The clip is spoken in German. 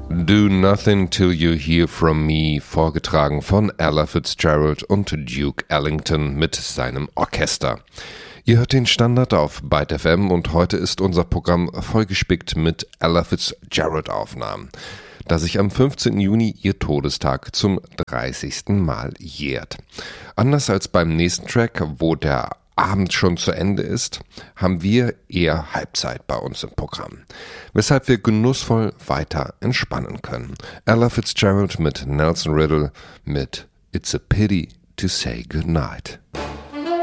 Do Nothing Till You Hear From Me, vorgetragen von Ella Fitzgerald und Duke Ellington mit seinem Orchester. Ihr hört den Standard auf Byte FM und heute ist unser Programm vollgespickt mit Ella Fitzgerald-Aufnahmen, da sich am 15. Juni ihr Todestag zum 30. Mal jährt. Anders als beim nächsten Track, wo der Abend schon zu Ende ist, haben wir eher Halbzeit bei uns im Programm, weshalb wir genussvoll weiter entspannen können. Ella Fitzgerald mit Nelson Riddle mit It's a Pity to Say Goodnight.